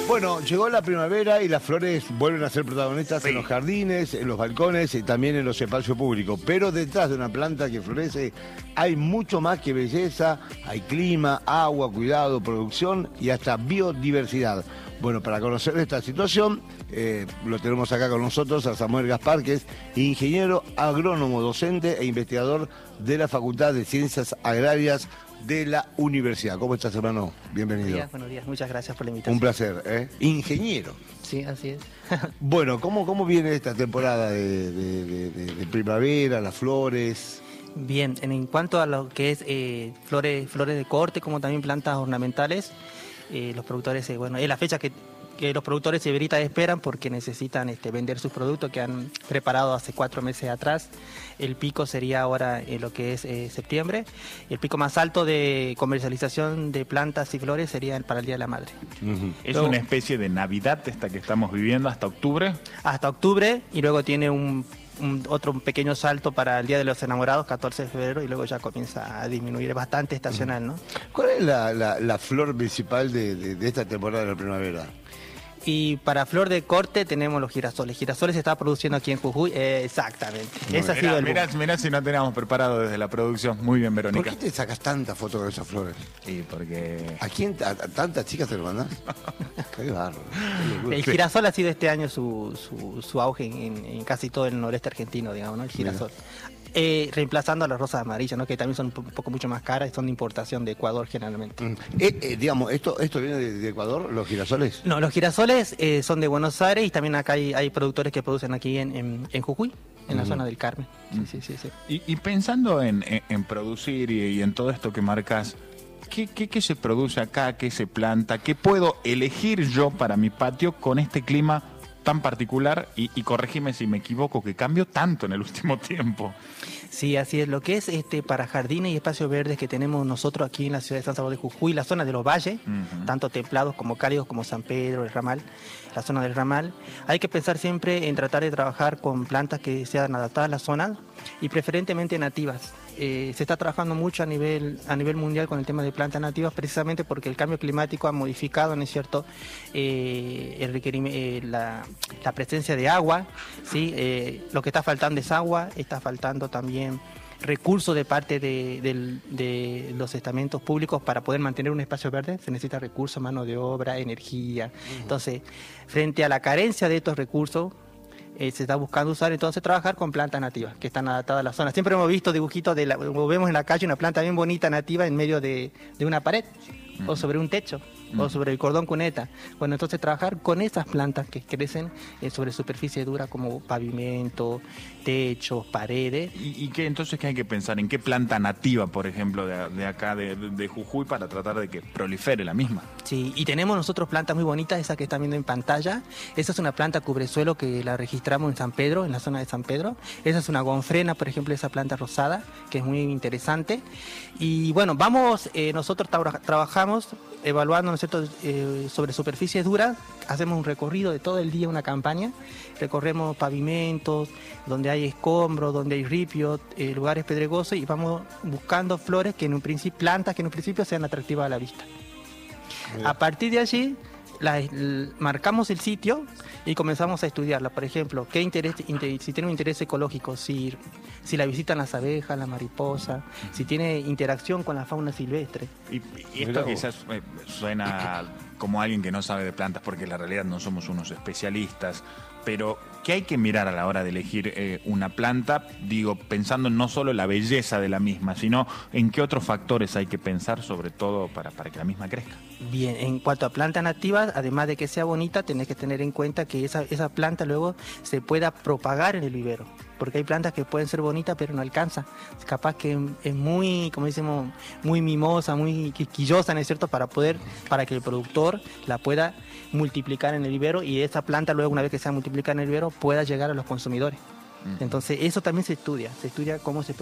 Bueno, llegó la primavera y las flores vuelven a ser protagonistas en los jardines, en los balcones y también en los espacios públicos. Pero detrás de una planta que florece hay mucho más que belleza, hay clima, agua, cuidado, producción y hasta biodiversidad. Bueno, para conocer esta situación, lo tenemos acá con nosotros a Samuel Gaspar, que es ingeniero agrónomo, docente e investigador de la Facultad de Ciencias Agrarias de la universidad. ¿Cómo estás, hermano? Bienvenido. Buenos días. Muchas gracias por la invitación. Un placer, ¿eh? Ingeniero. Sí, así es. Bueno, ¿cómo viene esta temporada de primavera, las flores? Bien, en cuanto a lo que es flores de corte, como también plantas ornamentales, los productores, bueno, es la fecha que los productores ahorita esperan porque necesitan vender sus productos que han preparado hace 4 meses atrás. El pico sería ahora en lo que es septiembre. El pico más alto de comercialización de plantas y flores sería para el Día de la Madre. Es una especie de Navidad esta que estamos viviendo hasta octubre. Hasta octubre, y luego tiene otro pequeño salto para el Día de los Enamorados, 14 de febrero, y luego ya comienza a disminuir, es bastante estacional, ¿no? ¿Cuál es la flor principal de esta temporada de la primavera? Y para flor de corte tenemos los girasoles. Girasoles se está produciendo aquí en Jujuy, exactamente. Ese ha sido el boom. Mirá si no teníamos preparado desde la producción. Muy bien, Verónica. ¿Por qué te sacas tantas fotos de esas flores? Sí, porque... ¿A quién? ¿A tantas chicas te lo mandás? Qué bárbaro. El girasol ha sido este año su auge en casi todo el noreste argentino, digamos, ¿no? El girasol. Reemplazando a las rosas amarillas, ¿no? Que también son un poco mucho más caras y son de importación de Ecuador generalmente. Digamos, ¿esto viene de Ecuador, los girasoles? No, los girasoles son de Buenos Aires y también acá hay productores que producen aquí en Jujuy, en la zona del Carmen. Sí. Y pensando en producir y en todo esto que marcas, ¿qué se produce acá? ¿Qué se planta? ¿Qué puedo elegir yo para mi patio con este clima tan particular? Y corregime si me equivoco, que cambió tanto en el último tiempo. Sí, así es. Lo que es para jardines y espacios verdes que tenemos nosotros aquí en la ciudad de San Salvador de Jujuy, la zona de los valles, tanto templados como cálidos, como San Pedro, el Ramal, la zona del Ramal, hay que pensar siempre en tratar de trabajar con plantas que sean adaptadas a la zona y preferentemente nativas. Se está trabajando mucho a nivel mundial con el tema de plantas nativas, precisamente porque el cambio climático ha modificado, ¿no es cierto?, la presencia de agua, ¿sí? Lo que está faltando es agua, está faltando también recursos de parte de los estamentos públicos para poder mantener un espacio verde. Se necesita recursos, mano de obra, energía. Entonces, frente a la carencia de estos recursos, se está buscando usar, entonces, trabajar con plantas nativas que están adaptadas a la zona. Siempre hemos visto dibujitos, o vemos en la calle una planta bien bonita nativa en medio de una pared, o sobre un techo, o sobre el cordón cuneta. Bueno, entonces trabajar con esas plantas que crecen sobre superficie dura como pavimento, techos, paredes. ¿Y qué entonces qué hay que pensar? ¿En qué planta nativa, por ejemplo, de acá, de Jujuy, para tratar de que prolifere la misma? Sí, y tenemos nosotros plantas muy bonitas, esa que están viendo en pantalla. Esa es una planta cubresuelo que la registramos en San Pedro, en la zona de San Pedro. Esa es una gonfrena, por ejemplo, esa planta rosada, que es muy interesante. Y bueno, nosotros trabajamos evaluando, ¿no es cierto?, sobre superficies duras. Hacemos un recorrido de todo el día, una campaña. Recorremos pavimentos, donde hay escombros, donde hay ripios, lugares pedregosos, y vamos buscando flores plantas que en un principio sean atractivas a la vista. A partir de allí, marcamos el sitio y comenzamos a estudiarla. Por ejemplo, si tiene un interés ecológico, si la visitan las abejas, la mariposa, si tiene interacción con la fauna silvestre. Y esto quizás suena como alguien que no sabe de plantas, porque en la realidad no somos unos especialistas, pero ¿qué hay que mirar a la hora de elegir una planta? Digo, pensando no solo en la belleza de la misma, sino en qué otros factores hay que pensar, sobre todo para que la misma crezca. Bien, en cuanto a plantas nativas, además de que sea bonita, tenés que tener en cuenta que esa planta luego se pueda propagar en el vivero, porque hay plantas que pueden ser bonitas pero no alcanza. Es capaz que es muy, como decimos, muy mimosa, muy quisquillosa, ¿no es cierto?, para que el productor la pueda multiplicar en el vivero, y esa planta luego, una vez que sea multiplicada en el vivero, pueda llegar a los consumidores. Entonces eso también se estudia cómo se